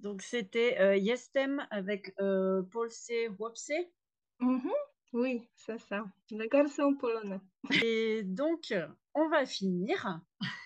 Donc c'était Jestem avec Polsce Chłopcy. Mhm. Oui, c'est ça. Le garçon polonais. Et donc, on va finir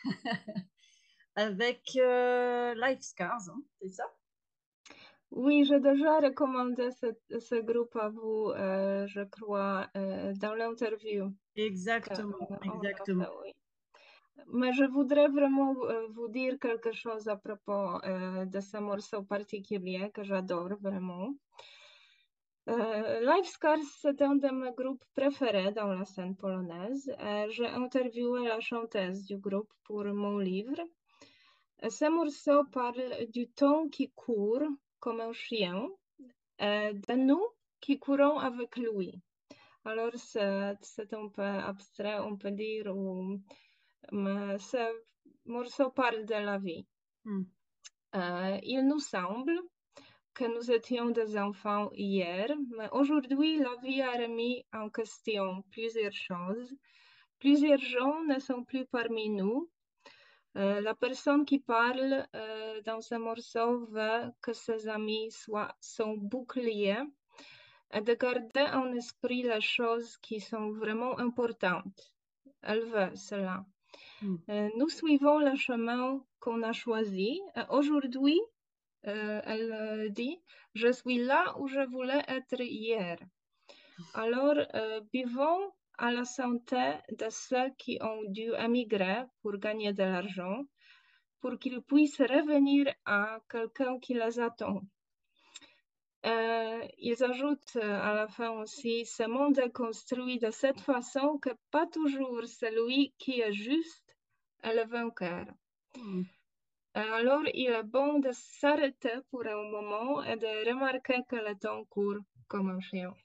avec Life Scars, hein, c'est ça? Oui, j'ai déjà recommandé ce groupe à vous, je crois, dans l'interview Exactement, qu'on a exactement. fait, oui. Mais je voudrais vraiment vous dire quelque chose à propos de ce morceau particulier que j'adore vraiment. Life Scars, c'est un de mes groupes préférés dans la scène polonaise. J'ai interviewé la chanteuse du groupe pour mon livre. Ce morceau parle du temps qui court comme un chien, de nous qui courons avec lui. Alors, c'est un peu abstrait, on peut dire, mais ce morceau parle de la vie. Hmm. Il nous semble que nous étions des enfants hier, mais aujourd'hui, la vie a remis en question plusieurs choses. Plusieurs gens ne sont plus parmi nous. La personne qui parle dans ce morceau veut que ses amis soient son bouclier et de garder en esprit les choses qui sont vraiment importantes. Elle veut cela. Hmm. Nous suivons le chemin qu'on a choisi. Aujourd'hui, elle dit, je suis là où je voulais être hier. Alors, vivons à la santé de ceux qui ont dû émigrer pour gagner de l'argent, pour qu'ils puissent revenir à quelqu'un qui les attend. Ils ajoutent à la fin aussi, ce monde est construit de cette façon que pas toujours celui qui est juste est le vainqueur. Hmm. Alors, il est bon de s'arrêter pour un moment et de remarquer que le temps court comme un chien.